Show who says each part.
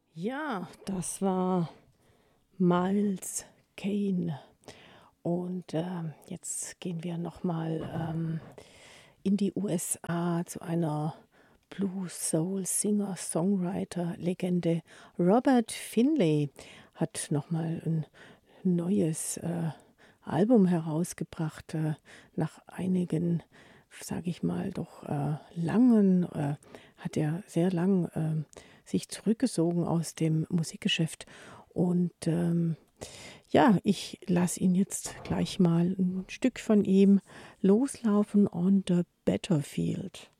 Speaker 1: Ja, das war Miles Kane. Und jetzt gehen wir nochmal in die USA zu einer Blues-Soul-Singer-Songwriter-Legende. Robert Finlay hat nochmal ein neues Album herausgebracht, nach einigen, sage ich mal, doch langen, hat er sehr lang sich zurückgezogen aus dem Musikgeschäft. Und ja, ich lasse ihn jetzt gleich mal ein Stück von ihm loslaufen on the Battlefield.